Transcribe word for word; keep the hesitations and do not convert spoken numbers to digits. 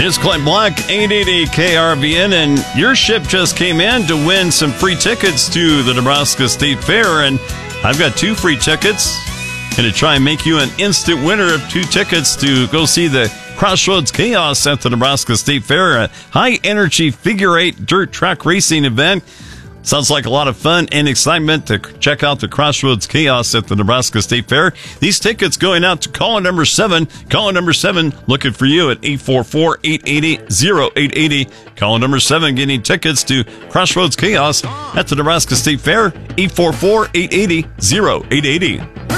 it's Clint Black, eight eighty K R V N, and your ship just came in to win some free tickets to the Nebraska State Fair, and I've got two free tickets. Going to try and make you an instant winner of two tickets to go see the Crossroads Chaos at the Nebraska State Fair, a high-energy figure eight dirt track racing event. Sounds like a lot of fun and excitement to check out the Crossroads Chaos at the Nebraska State Fair. These tickets going out to caller number seven. Caller number seven looking for you at eight four four, eight eight zero, zero eight eight zero. Caller number seven getting tickets to Crossroads Chaos at the Nebraska State Fair. eight four four, eight eight zero, zero eight eight zero.